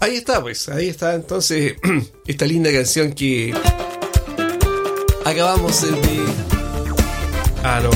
ahí está entonces esta linda canción que acabamos de... Aló.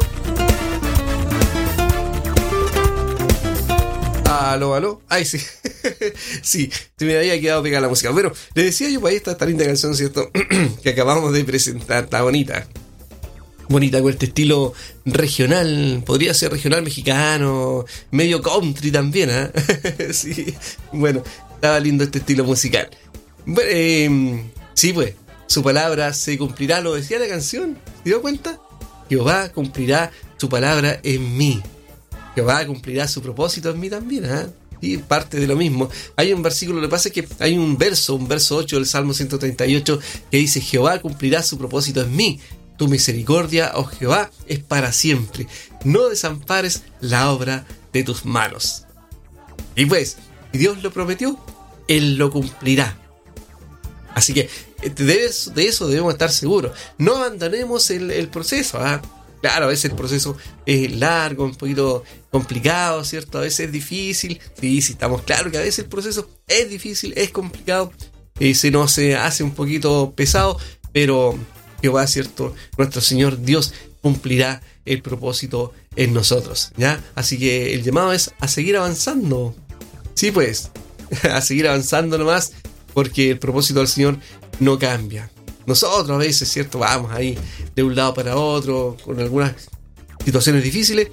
Aló. Ay, sí. Sí, se me había quedado pegada la música. Bueno, les decía yo, pues ahí está esta linda canción, ¿cierto? Que acabamos de presentar. Está bonita. Bonita con este estilo regional. Podría ser regional mexicano. Medio country también, ¿eh? Sí. Bueno, estaba lindo este estilo musical. Bueno, sí, pues. Su palabra se cumplirá, lo decía la canción. ¿Se dio cuenta? Jehová cumplirá su palabra en mí. Jehová cumplirá su propósito en mí también, ¿eh? Y parte de lo mismo. Hay un versículo, lo que pasa es que hay un verso 8 del Salmo 138 que dice: Jehová cumplirá su propósito en mí. Tu misericordia, oh Jehová, es para siempre. No desampares la obra de tus manos. Y pues, si Dios lo prometió, Él lo cumplirá. Así que de eso debemos estar seguros. No abandonemos el proceso, ¿eh? Claro, a veces el proceso es largo, un poquito complicado, ¿cierto? A veces es difícil. Sí, estamos claros que a veces el proceso es difícil, es complicado. Se nos hace un poquito pesado, pero Jehová, ¿cierto? Nuestro Señor Dios cumplirá el propósito en nosotros, ¿ya? Así que el llamado es a seguir avanzando. Sí, pues, a seguir avanzando nomás, porque el propósito del Señor no cambia. Nosotros a veces, ¿cierto? Vamos ahí de un lado para otro, con algunas situaciones difíciles.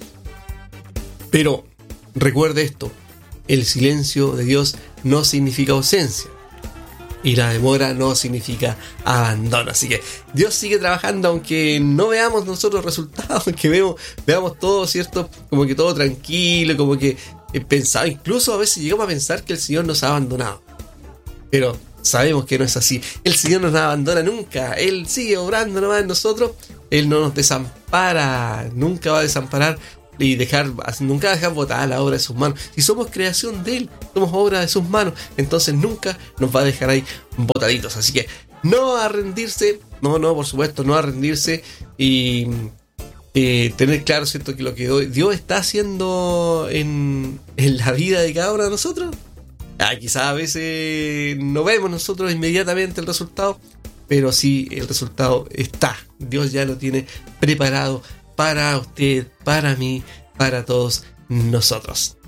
Pero recuerde esto: el silencio de Dios no significa ausencia. Y la demora no significa abandono. Así que Dios sigue trabajando, aunque no veamos nosotros resultados, aunque veamos todo, ¿cierto? Como que todo tranquilo, como que pensaba, incluso a veces llegamos a pensar que el Señor nos ha abandonado. Pero sabemos que no es así. El Señor no nos abandona nunca. Él sigue obrando nomás en nosotros. Él no nos desampara. Nunca va a desamparar y nunca va a dejar botada la obra de sus manos. Si somos creación de Él, somos obra de sus manos, entonces nunca nos va a dejar ahí botaditos. Así que no a rendirse. No, por supuesto, no a rendirse. Y tener claro, ¿cierto?, que lo que Dios está haciendo en la vida de cada uno de nosotros. Quizás a veces no vemos nosotros inmediatamente el resultado, pero sí el resultado está. Dios ya lo tiene preparado para usted, para mí, para todos nosotros.